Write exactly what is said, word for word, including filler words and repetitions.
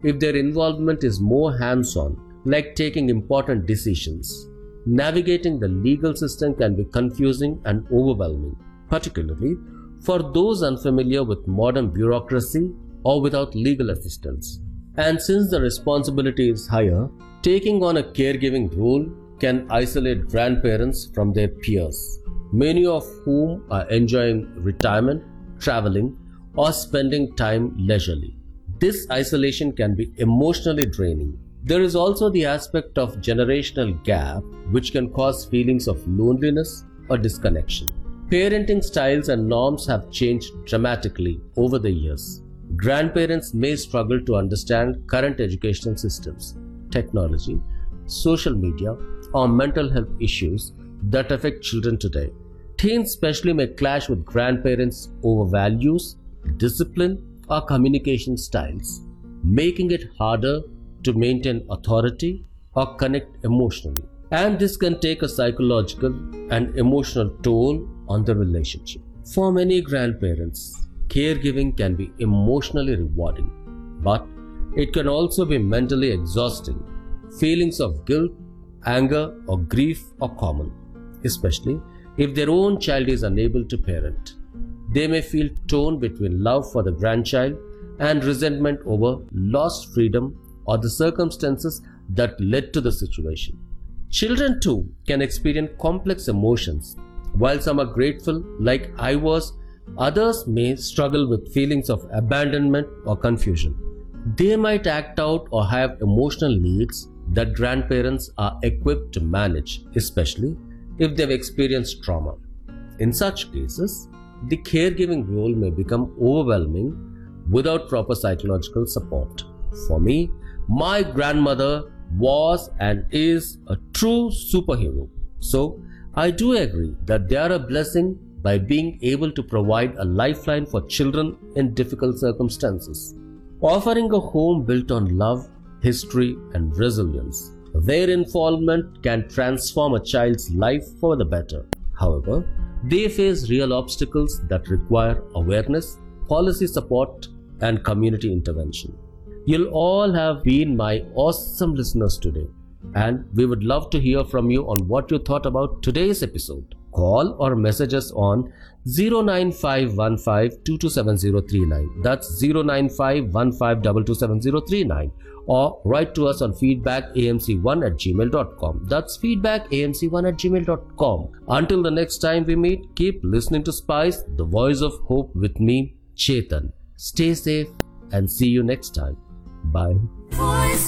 if their involvement is more hands-on, like taking important decisions. Navigating the legal system can be confusing and overwhelming, particularly for those unfamiliar with modern bureaucracy or without legal assistance. And since the responsibility is higher, taking on a caregiving role can isolate grandparents from their peers, many of whom are enjoying retirement, traveling, or spending time leisurely. This isolation can be emotionally draining. There is also the aspect of generational gap, which can cause feelings of loneliness or disconnection. Parenting styles and norms have changed dramatically over the years. Grandparents may struggle to understand current educational systems, technology, social media, or mental health issues that affect children today. Teens especially may clash with grandparents over values, discipline, or communication styles, making it harder to maintain authority or connect emotionally. And this can take a psychological and emotional toll on the relationship. For many grandparents, caregiving can be emotionally rewarding, but it can also be mentally exhausting. Feelings of guilt, anger, or grief are common, especially if their own child is unable to parent. They may feel torn between love for the grandchild and resentment over lost freedom or the circumstances that led to the situation. Children too can experience complex emotions. While some are grateful, like I was, others may struggle with feelings of abandonment or confusion. They might act out or have emotional needs that grandparents are equipped to manage, especially if they've experienced trauma. In such cases, the caregiving role may become overwhelming without proper psychological support. For me, my grandmother was and is a true superhero. So, I do agree that they are a blessing by being able to provide a lifeline for children in difficult circumstances, offering a home built on love, history, and resilience. Their involvement can transform a child's life for the better. However, they face real obstacles that require awareness, policy support, and community intervention. You'll all have been my awesome listeners today, and we would love to hear from you on what you thought about today's episode. Call or message us on zero nine five one five two two seven zero three nine. That's zero nine five one five two two seven zero three nine. Or write to us on feedback a m c one at gmail dot com. That's feedback a m c one at gmail dot com. Until the next time we meet, keep listening to Spice, the voice of hope with me, Chetan. Stay safe and see you next time. Bye.